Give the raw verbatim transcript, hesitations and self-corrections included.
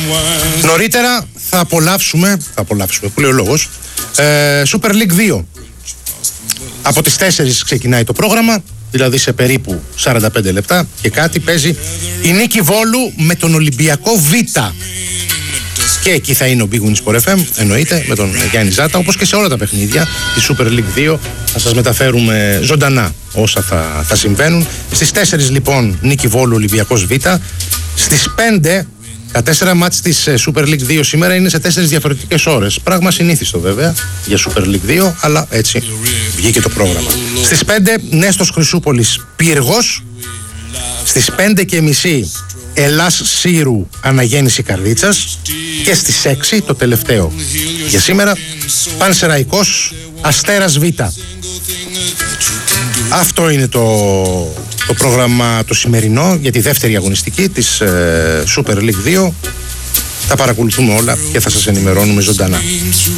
Νωρίτερα θα απολαύσουμε, θα απολαύσουμε, που λέει ο λόγος, ε, Super League δύο. Από τις τέσσερις ξεκινάει το πρόγραμμα, δηλαδή σε περίπου σαράντα πέντε λεπτά και κάτι παίζει η Νίκη Βόλου με τον Ολυμπιακό Β. Και εκεί θα είναι ο Big Win Sport εφ εμ, εννοείται, με τον Γιάννη Ζάτα, όπως και σε όλα τα παιχνίδια της Super League δύο. Θα σας μεταφέρουμε ζωντανά όσα θα, θα συμβαίνουν. Στις τέσσερις λοιπόν Νίκη Βόλου Ολυμπιακός Β. Στις πέντε τα τέσσερα μάτς της Super League δύο σήμερα είναι σε τέσσερις διαφορετικές ώρες. Πράγμα συνήθιστο βέβαια για Super League δύο, αλλά έτσι βγήκε το πρόγραμμα. Στις πέντε Νέστος Χρυσούπολης Πύργος. Στις πέντε και μισή Ελλάς Σύρου Αναγέννηση Καρδίτσας. Και στις έξι το τελευταίο για σήμερα Πανσεραϊκός Αστέρας Β. Αυτό είναι το, το πρόγραμμα το σημερινό για τη δεύτερη αγωνιστική της ε, Super League δύο. Τα παρακολουθούμε όλα και θα σας ενημερώνουμε ζωντανά.